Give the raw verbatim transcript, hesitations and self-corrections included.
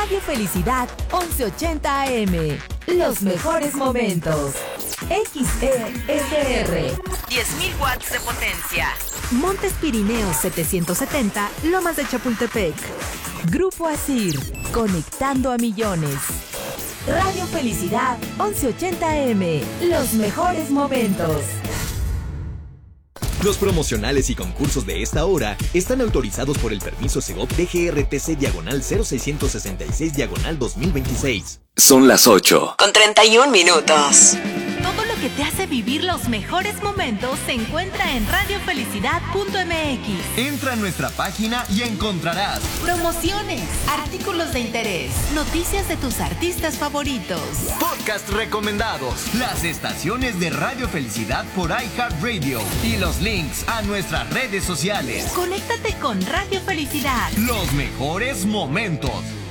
Radio Felicidad once ochenta A M. Los mejores momentos. X E S R. diez mil watts de potencia. Montes Pirineos setecientos setenta, Lomas de Chapultepec. Grupo Asir, conectando a millones. Radio Felicidad once ochenta A M. Los mejores momentos. Los promocionales y concursos de esta hora están autorizados por el permiso Segov D G R T C diagonal cero seiscientos sesenta y seis diagonal dos mil veintiséis. Son las ocho. Con treinta y un minutos. Todo lo que te hace vivir los mejores momentos se encuentra en radio felicidad punto m x. Entra a nuestra página y encontrarás Promociones, artículos de interés, noticias de tus artistas favoritos, podcast recomendados, las estaciones de Radio Felicidad por iHeartRadio y los links a nuestras redes sociales. Conéctate con Radio Felicidad. Los mejores momentos.